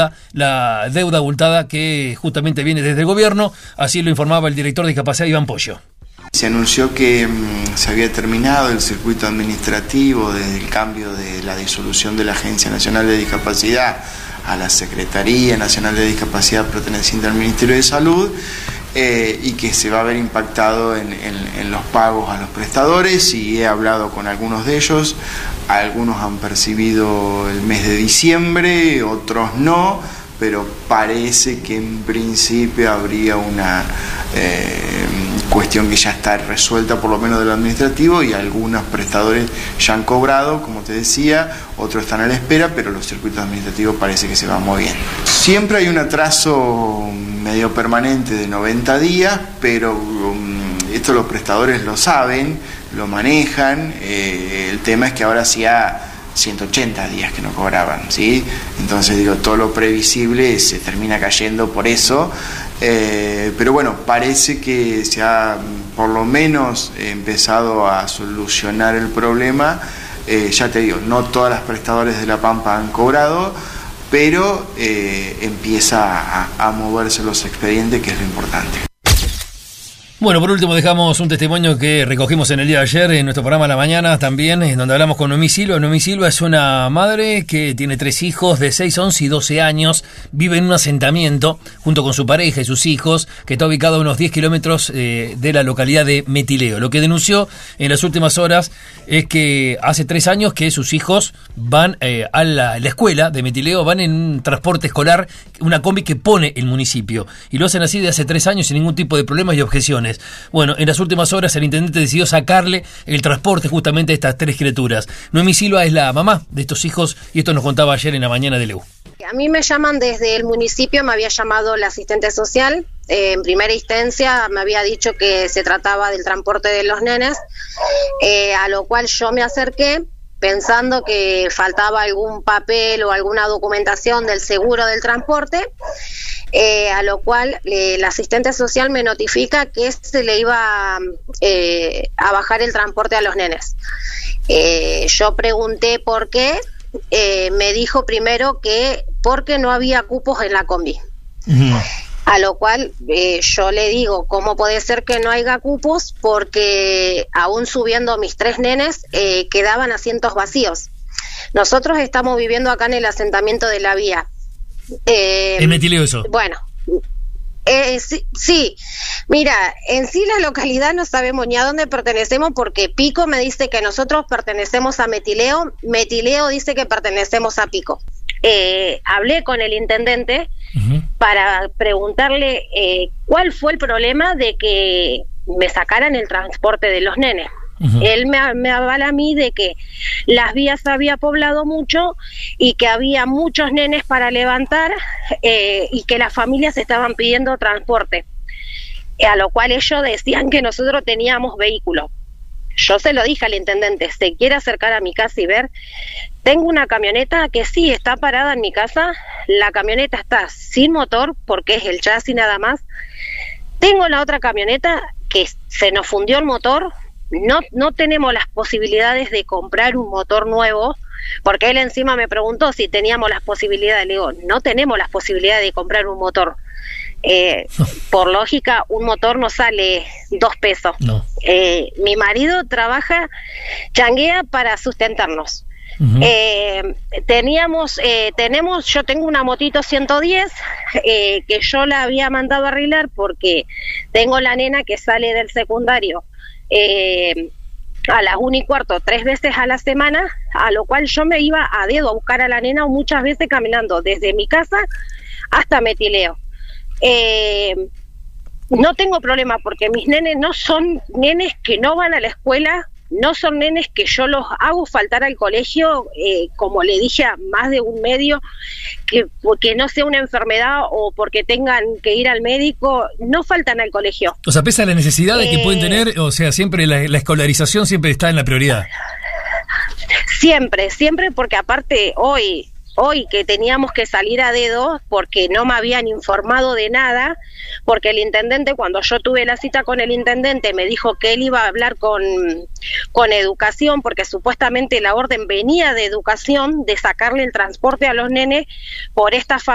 la deuda abultada que justamente viene desde el gobierno, así lo informaba el director de discapacidad Iván Pollo. Se anunció que se había terminado el circuito administrativo desde el cambio de la disolución de la Agencia Nacional de Discapacidad a la Secretaría Nacional de Discapacidad perteneciente al Ministerio de Salud, y que se va a ver impactado en los pagos a los prestadores, y he hablado con algunos de ellos. Algunos han percibido el mes de diciembre, otros no, pero parece que en principio habría una cuestión que ya está resuelta, por lo menos de lo administrativo, y algunos prestadores ya han cobrado, como te decía, otros están a la espera, pero los circuitos administrativos parece que se van moviendo. Siempre hay un atraso medio permanente de 90 días, pero esto los prestadores lo saben, lo manejan. El tema es que ahora sí ha 180 días que no cobraban, ¿sí? Entonces digo, todo lo previsible se termina cayendo por eso, pero bueno, parece que se ha por lo menos empezado a solucionar el problema. Ya te digo, no todas las prestadoras de La Pampa han cobrado, pero empieza a moverse los expedientes, que es lo importante. Bueno, por último dejamos un testimonio que recogimos en el día de ayer en nuestro programa La Mañana también, en donde hablamos con Noemí Silva. Noemí Silva es una madre que tiene 3 hijos de 6, 11 y 12 años, vive en un asentamiento junto con su pareja y sus hijos, que está ubicado a unos 10 kilómetros de la localidad de Metileo. Lo que denunció en las últimas horas es que hace 3 años que sus hijos van a la escuela de Metileo, van en un transporte escolar, una combi que pone el municipio, y lo hacen así de hace 3 años sin ningún tipo de problemas y objeciones. Bueno, en las últimas horas el intendente decidió sacarle el transporte justamente a estas 3 criaturas. Noemí Silva es la mamá de estos hijos y esto nos contaba ayer en La Mañana de Leu. A mí me llaman desde el municipio, me había llamado la asistente social. En primera instancia me había dicho que se trataba del transporte de los nenes, a lo cual yo me acerqué pensando que faltaba algún papel o alguna documentación del seguro del transporte. A lo cual la asistente social me notifica que se le iba a bajar el transporte a los nenes. Yo pregunté por qué, me dijo primero que porque no había cupos en la combi. A lo cual yo le digo, ¿cómo puede ser que no haya cupos? Porque aún subiendo mis 3 nenes quedaban asientos vacíos. Nosotros estamos viviendo acá en el asentamiento de La Vía. ¿Es Metileo eso? Bueno, sí. Mira, en sí la localidad no sabemos ni a dónde pertenecemos, porque Pico me dice que nosotros pertenecemos a Metileo, Metileo dice que pertenecemos a Pico. Hablé con el intendente para preguntarle cuál fue el problema de que me sacaran el transporte de los nenes. Él me avala a mí de que las vías había poblado mucho y que había muchos nenes para levantar, y que las familias estaban pidiendo transporte, a lo cual ellos decían que nosotros teníamos vehículo. Yo se lo dije al intendente, ¿se quiere acercar a mi casa y ver? Tengo una camioneta que sí está parada en mi casa, la camioneta está sin motor porque es el chasis nada más. Tengo la otra camioneta que se nos fundió el motor. No tenemos las posibilidades de comprar un motor nuevo, porque él encima me preguntó si teníamos las posibilidades. Le digo, no tenemos las posibilidades de comprar un motor. Por lógica, un motor no sale 2 pesos. No. Mi marido trabaja, changuea para sustentarnos. Yo tengo una motito 110 que yo la había mandado a arreglar porque tengo la nena que sale del secundario a las 1:15, 3 veces a la semana, a lo cual yo me iba a dedo a buscar a la nena, o muchas veces caminando desde mi casa hasta Metileo. No tengo problema porque mis nenes no son nenes que no van a la escuela, no son nenes que yo los hago faltar al colegio, como le dije a más de un medio, que porque no sea una enfermedad o porque tengan que ir al médico, no faltan al colegio. O sea, pese a la necesidad de que pueden tener, o sea, siempre la escolarización siempre está en la prioridad. Siempre, porque aparte hoy que teníamos que salir a dedo porque no me habían informado de nada, porque el intendente, cuando yo tuve la cita con el intendente, me dijo que él iba a hablar con educación, porque supuestamente la orden venía de educación de sacarle el transporte a los nenes por esta familia.